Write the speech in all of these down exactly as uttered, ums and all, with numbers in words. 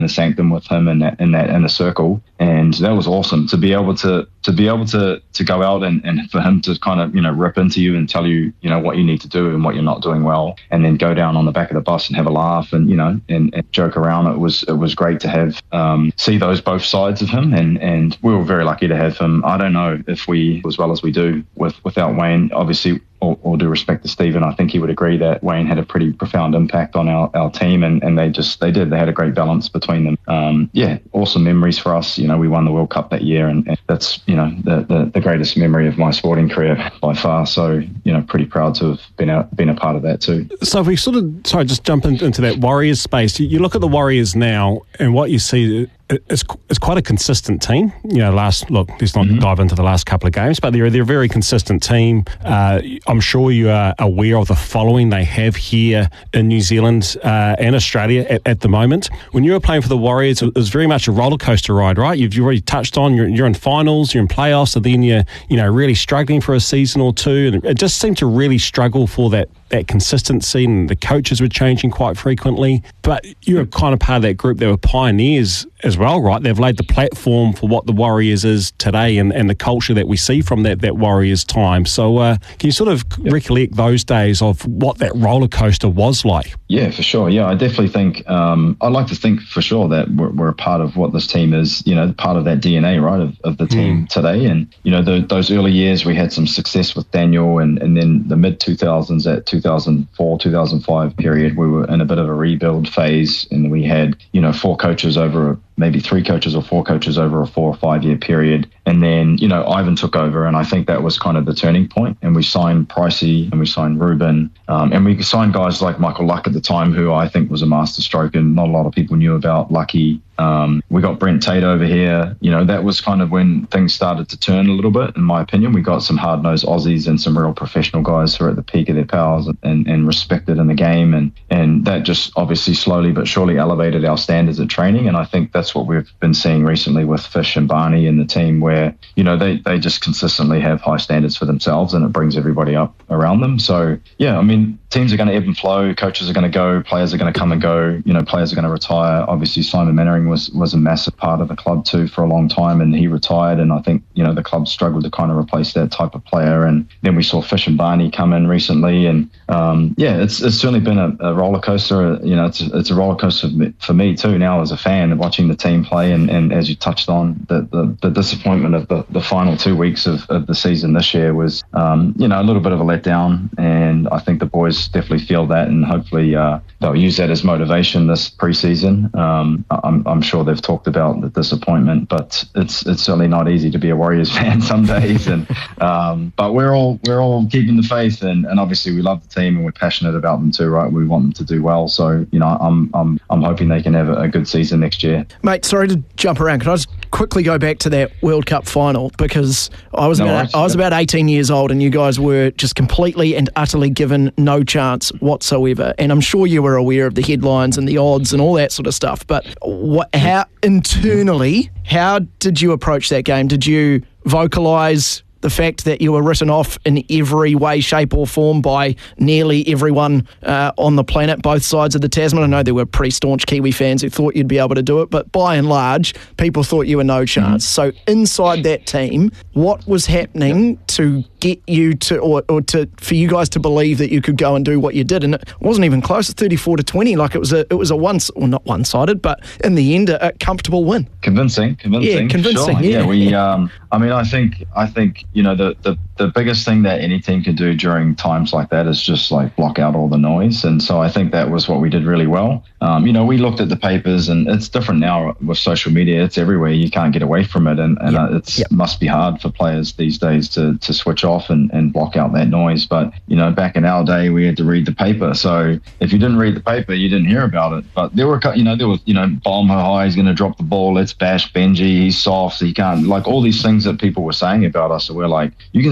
the sanctum with him in that in that inner circle, and that was awesome to be able to to be able to to go out and, and for him to kind of, you know, rip into you and tell you, you know, what you need to do and what you're not doing well, and then go down on the back of the bus and have a laugh and, you know, and, and joke around. It was it was great to have um, see those both sides of him, and and we were very lucky to have him. I don't know if we, as well as we do with without Wayne, obviously. All, all due respect to Stephen, I think he would agree that Wayne had a pretty profound impact on our, our team, and, and they just they did they had a great balance between them. Um, yeah, awesome memories for us. You know, we won the World Cup that year, and, and that's, you know, the, the the greatest memory of my sporting career by far. So, you know, pretty proud to have been a been a part of that too. So if we sort of sorry, just jump in, into that Warriors space. You, you look at the Warriors now, and what you see. It's, it's quite a consistent team. You know, last look, let's not mm-hmm. dive into the last couple of games, but they're they're a very consistent team. Uh, I'm sure you are aware of the following they have here in New Zealand uh, and Australia at, at the moment. When you were playing for the Warriors, it was very much a roller coaster ride, right? You've already touched on you're, you're in finals, you're in playoffs, and then you're you know really struggling for a season or two, and it just seemed to really struggle for that. that consistency, and the coaches were changing quite frequently. But you're kind of part of that group that were pioneers as well, right? They've laid the platform for what the Warriors is today, and, and the culture that we see from that, that Warriors time. So uh, can you sort of yep. recollect those days of what that roller coaster was like? Yeah, for sure. Yeah, I definitely think, um, I'd like to think for sure that we're, we're a part of what this team is, you know, part of that D N A, right, of, of the team mm. today. And, you know, the, those early years we had some success with Daniel, and, and then the mid two thousands at two thousand four, two thousand five period, we were in a bit of a rebuild phase, and we had, you know, four coaches over, maybe three coaches or four coaches over a four or five year period. And then, you know, Ivan took over, and I think that was kind of the turning point. And we signed Pricey, and we signed Ruben, um, and we signed guys like Michael Luck at the time, who I think was a masterstroke, and not a lot of people knew about Lucky. Um, we got Brent Tate over here. You know, that was kind of when things started to turn a little bit, in my opinion. We got some hard-nosed Aussies and some real professional guys who are at the peak of their powers and, and respected in the game. And, and that just obviously slowly but surely elevated our standards at training. And I think that's what we've been seeing recently with Fish and Barney and the team, where, you know, they, they just consistently have high standards for themselves, and it brings everybody up around them. So, yeah, I mean, teams are going to ebb and flow. Coaches are going to go. Players are going to come and go. You know, players are going to retire. Obviously, Simon Mannering was was a massive part of the club too for a long time, and he retired, and I think, you know, the club struggled to kind of replace that type of player. And then we saw Fish and Barney come in recently, and um, yeah, it's it's certainly been a, a roller coaster. You know, it's it's a roller coaster for me too now as a fan, watching the team play, and, and as you touched on, the, the, the disappointment of the, the final two weeks of, of the season this year was um, you know, a little bit of a letdown, and I think the boys definitely feel that, and hopefully uh, they'll use that as motivation this preseason. Um, I'm, I'm sure they've talked about the disappointment, but it's it's certainly not easy to be a Warriors fan some days. And um, but we're all we're all keeping the faith, and, and obviously we love the team, and we're passionate about them too, right? We want them to do well. So, you know, I'm I'm I'm hoping they can have a, a good season next year. Mate, sorry to jump around. Can I just quickly go back to that World Cup final, because I was no, about I was about eighteen years old, and you guys were just completely and utterly given no chance whatsoever. And I'm sure you were aware of the headlines and the odds and all that sort of stuff. But what, how internally, how did you approach that game? Did you vocalise the fact that you were written off in every way, shape or form by nearly everyone uh, on the planet, both sides of the Tasman? I know there were pretty staunch Kiwi fans who thought you'd be able to do it, but by and large, people thought you were no chance. Mm-hmm. So inside that team, what was happening to get you to, or, or to, for you guys to believe that you could go and do what you did? And it wasn't even close to thirty-four to twenty. Like it was a, it was a once, well, not one-sided, but in the end, a, a comfortable win. Convincing, convincing. Yeah, convincing. Sure. Yeah. yeah, we. Um, I mean, I think, I think. You know, the, the, the biggest thing that any team can do during times like that is just like block out all the noise. And so I think that was what we did really well. Um, you know, we looked at the papers, and it's different now with social media. It's everywhere. You can't get away from it. And, and yep. uh, it's yep. must be hard for players these days to, to switch off and, and block out that noise. But, you know, back in our day, we had to read the paper. So if you didn't read the paper, you didn't hear about it. But there were, you know, there was, you know, bomb her high, he's going to drop the ball. Let's bash Benji. He's soft. He can't, like all these things that people were saying about us. So we're like, you can say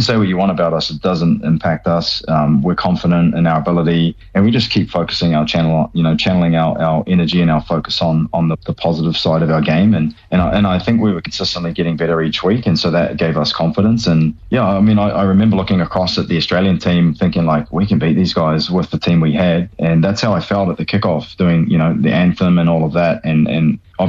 say what you want about us, it doesn't impact us. Um, we're confident in our ability, and we just keep focusing our channel, you know, channeling our, our energy and our focus on on the, the positive side of our game. And and I, and I think we were consistently getting better each week, and so that gave us confidence. And yeah, I mean, I, I remember looking across at the Australian team, thinking like, we can beat these guys with the team we had, and that's how I felt at the kickoff, doing, you know, the anthem and all of that, and and